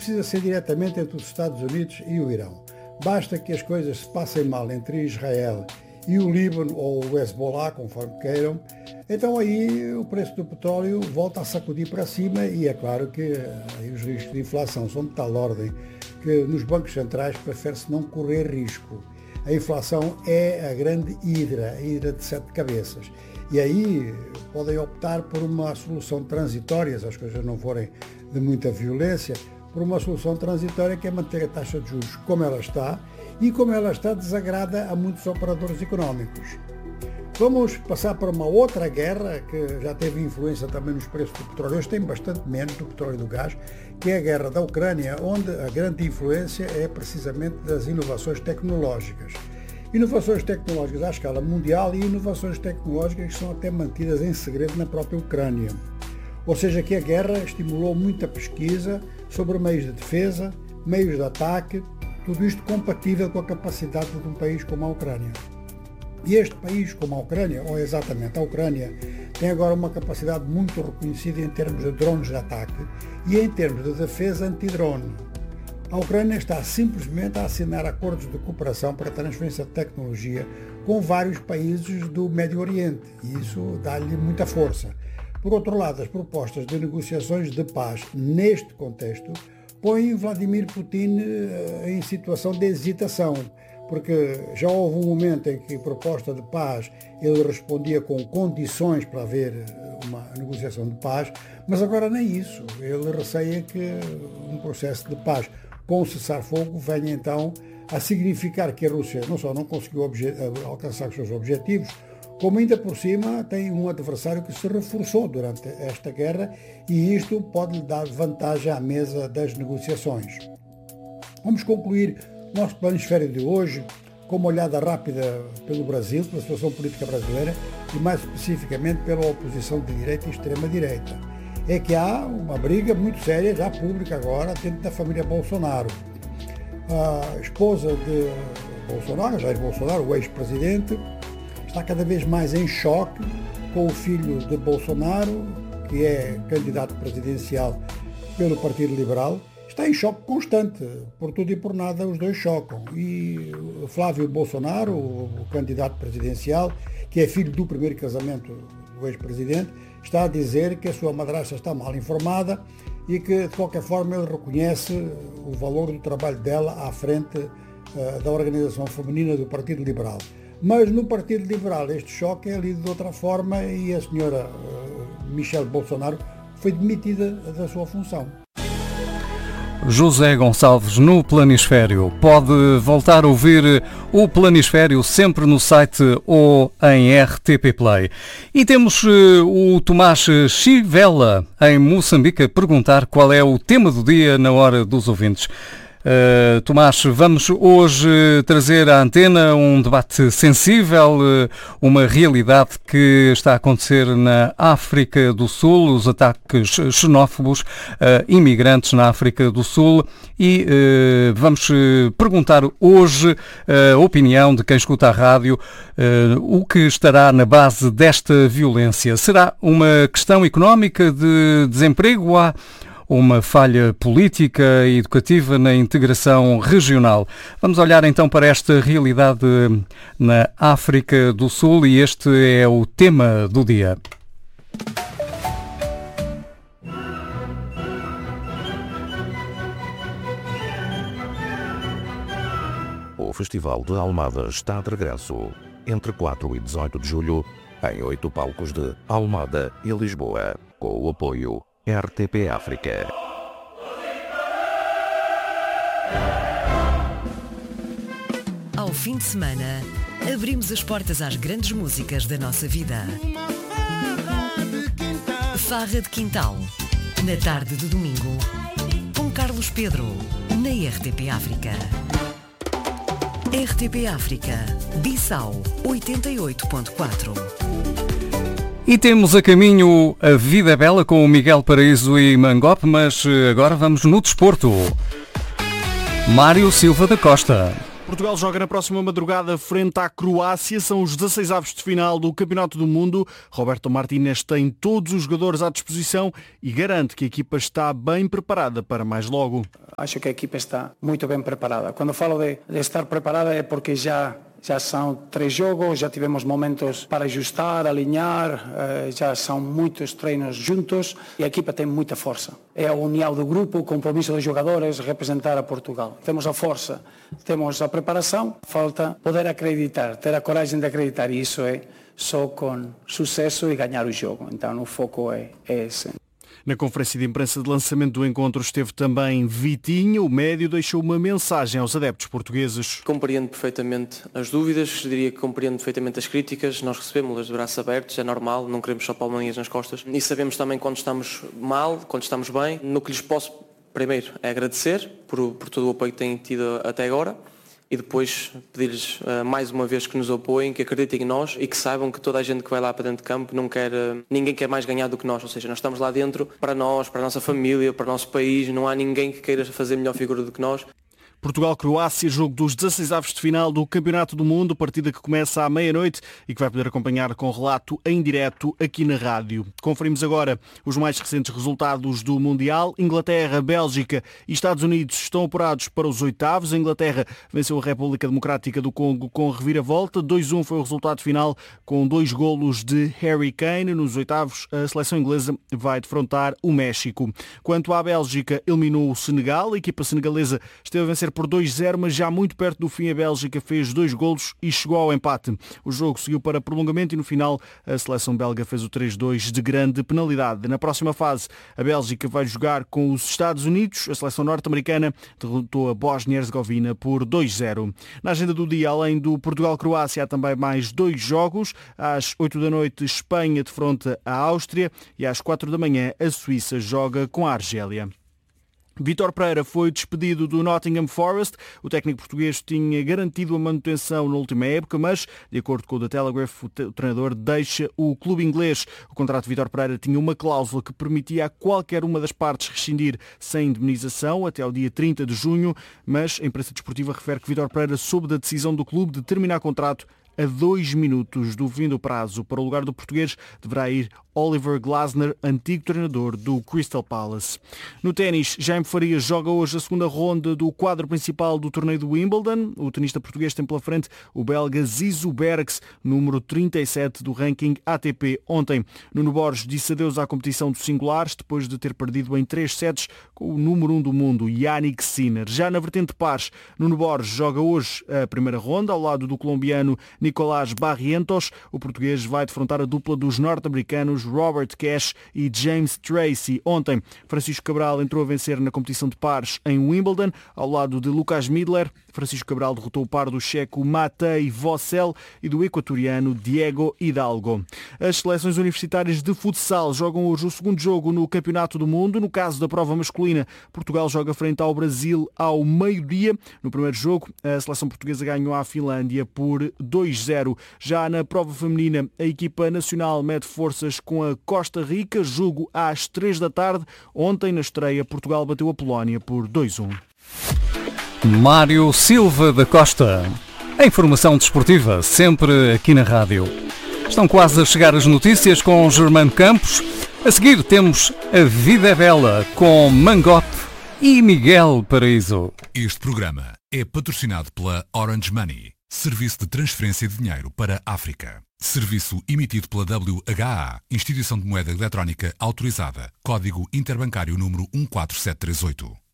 precisa ser diretamente entre os Estados Unidos e o Irão. Basta que as coisas se passem mal entre Israel e o Líbano ou o Hezbollah, conforme queiram, então aí o preço do petróleo volta a sacudir para cima e é claro que os riscos de inflação são de tal ordem que nos bancos centrais prefere-se não correr risco. A inflação é a grande hidra, a hidra de 7 cabeças. E aí podem optar por uma solução transitória, se as coisas não forem de muita violência, por uma solução transitória que é manter a taxa de juros como ela está, e como ela está desagrada a muitos operadores económicos. Vamos passar para uma outra guerra que já teve influência também nos preços do petróleo. Hoje tem bastante menos do petróleo e do gás, que é a guerra da Ucrânia, onde a grande influência é precisamente das inovações tecnológicas. Inovações tecnológicas à escala mundial e inovações tecnológicas que são até mantidas em segredo na própria Ucrânia. Ou seja, que a guerra estimulou muita pesquisa sobre meios de defesa, meios de ataque, tudo isto compatível com a capacidade de um país como a Ucrânia. E este país, como a Ucrânia, ou exatamente a Ucrânia, tem agora uma capacidade muito reconhecida em termos de drones de ataque e em termos de defesa anti-drone. A Ucrânia está simplesmente a assinar acordos de cooperação para a transferência de tecnologia com vários países do Médio Oriente e isso dá-lhe muita força. Por outro lado, as propostas de negociações de paz neste contexto põem Vladimir Putin em situação de hesitação, porque já houve um momento em que a proposta de paz ele respondia com condições para haver uma negociação de paz, mas agora nem isso. Ele receia que um processo de paz com cessar-fogo venha então a significar que a Rússia não só não conseguiu alcançar os seus objetivos, como ainda por cima tem um adversário que se reforçou durante esta guerra e isto pode lhe dar vantagem à mesa das negociações. Vamos concluir nosso planisfério de hoje com uma olhada rápida pelo Brasil, pela situação política brasileira e mais especificamente pela oposição de direita e extrema-direita. É que há uma briga muito séria, já pública agora, dentro da família Bolsonaro. A esposa de Bolsonaro, Jair Bolsonaro, o ex-presidente, está cada vez mais em choque com o filho de Bolsonaro, que é candidato presidencial pelo Partido Liberal. Está em choque constante, por tudo e por nada os dois chocam. E Flávio Bolsonaro, o candidato presidencial, que é filho do primeiro casamento do ex-presidente, está a dizer que a sua madrasta está mal informada e que, de qualquer forma, ele reconhece o valor do trabalho dela à frente da organização feminina do Partido Liberal. Mas no Partido Liberal este choque é lido de outra forma e a senhora Michelle Bolsonaro foi demitida da sua função. José Gonçalves no Planisfério. Pode voltar a ouvir o Planisfério sempre no site ou em RTP Play. E temos o Tomás Chivela em Moçambique a perguntar qual é o tema do dia na hora dos ouvintes. Tomás, vamos hoje trazer à antena um debate sensível, uma realidade que está a acontecer na África do Sul, os ataques xenófobos a imigrantes na África do Sul e vamos perguntar hoje a opinião de quem escuta a rádio, o que estará na base desta violência. Será uma questão económica de desemprego ou há uma falha política e educativa na integração regional? Vamos olhar então para esta realidade na África do Sul e este é o tema do dia. O Festival de Almada está de regresso entre 4 e 18 de julho em 8 palcos de Almada e Lisboa, com o apoio RTP África. Ao fim de semana, abrimos as portas às grandes músicas da nossa vida. Farra de Quintal, na tarde de domingo, com Carlos Pedro, na RTP África. RTP África, Bissau 88.4. E temos a caminho a Vida Bela com o Miguel Paraíso e Mangope, mas agora vamos no desporto. Mário Silva da Costa. Portugal joga na próxima madrugada frente à Croácia. São os 16 avos de final do Campeonato do Mundo. Roberto Martínez tem todos os jogadores à disposição e garante que a equipa está bem preparada para mais logo. Acho que a equipa está muito bem preparada. Quando falo de estar preparada é porque já são 3 jogos, já tivemos momentos para ajustar, alinhar, já são muitos treinos juntos e a equipa tem muita força. É a união do grupo, o compromisso dos jogadores, representar a Portugal. Temos a força, temos a preparação, falta poder acreditar, ter a coragem de acreditar e isso é só com sucesso e ganhar o jogo. Então o foco é esse. Na conferência de imprensa de lançamento do encontro esteve também Vitinho. O médio deixou uma mensagem aos adeptos portugueses. Compreendo perfeitamente as dúvidas, diria que compreendo perfeitamente as críticas. Nós recebemos-las de braços abertos, é normal, não queremos só palmadinhas nas costas. E sabemos também quando estamos mal, quando estamos bem. No que lhes posso, primeiro, é agradecer por todo o apoio que têm tido até agora. E depois pedir-lhes mais uma vez que nos apoiem, que acreditem em nós e que saibam que toda a gente que vai lá para dentro de campo ninguém quer mais ganhar do que nós. Ou seja, nós estamos lá dentro para nós, para a nossa família, para o nosso país. Não há ninguém que queira fazer melhor figura do que nós. Portugal-Croácia, jogo dos 16 avos de final do Campeonato do Mundo, partida que começa à meia-noite e que vai poder acompanhar com relato em direto aqui na rádio. Conferimos agora os mais recentes resultados do Mundial. Inglaterra, Bélgica e Estados Unidos estão apurados para os oitavos. A Inglaterra venceu a República Democrática do Congo com reviravolta. 2-1 foi o resultado final com 2 golos de Harry Kane. Nos oitavos, a seleção inglesa vai defrontar o México. Quanto à Bélgica, eliminou o Senegal. A equipa senegalesa esteve a vencer por 2-0, mas já muito perto do fim a Bélgica fez 2 golos e chegou ao empate. O jogo seguiu para prolongamento e no final a seleção belga fez o 3-2 de grande penalidade. Na próxima fase a Bélgica vai jogar com os Estados Unidos. A seleção norte-americana derrotou a Bósnia e Herzegovina por 2-0. Na agenda do dia, além do Portugal-Croácia, há também mais 2 jogos. Às 8 da noite Espanha defronta a Áustria e às 4 da manhã a Suíça joga com a Argélia. Vítor Pereira foi despedido do Nottingham Forest. O técnico português tinha garantido a manutenção na última época, mas, de acordo com o The Telegraph, o treinador deixa o clube inglês. O contrato de Vítor Pereira tinha uma cláusula que permitia a qualquer uma das partes rescindir sem indemnização até ao dia 30 de junho, mas a imprensa desportiva refere que Vítor Pereira soube da decisão do clube de terminar contrato a 2 minutos do fim do prazo. Para o lugar do português deverá ir Oliver Glasner, antigo treinador do Crystal Palace. No ténis, Jaime Farias joga hoje a segunda ronda do quadro principal do torneio do Wimbledon. O tenista português tem pela frente o belga Zizou Bergs, número 37 do ranking ATP. Ontem, Nuno Borges disse adeus à competição dos singulares, depois de ter perdido em 3 sets com o número 1 do mundo, Jannik Sinner. Já na vertente de pares, Nuno Borges joga hoje a primeira ronda, ao lado do colombiano Nicolás Barrientos. O português vai defrontar a dupla dos norte-americanos Robert Cash e James Tracy. Ontem, Francisco Cabral entrou a vencer na competição de pares em Wimbledon, ao lado de Lucas Midler. Francisco Cabral derrotou o par do checo Matej Vossel e do equatoriano Diego Hidalgo. As seleções universitárias de futsal jogam hoje o segundo jogo no Campeonato do Mundo. No caso da prova masculina, Portugal joga frente ao Brasil ao meio-dia. No primeiro jogo, a seleção portuguesa ganhou à Finlândia por 2-0. Já na prova feminina, a equipa nacional mede forças com a Costa Rica, jogo às 3 da tarde. Ontem, na estreia, Portugal bateu a Polónia por 2-1. Mário Silva da Costa. A informação desportiva, sempre aqui na rádio. Estão quase a chegar as notícias com Germano Campos. A seguir temos A Vida é Bela com Mangope e Miguel Paraíso. Este programa é patrocinado pela Orange Money, serviço de transferência de dinheiro para a África. Serviço emitido pela WHA, Instituição de Moeda Eletrónica Autorizada. Código Interbancário número 14738.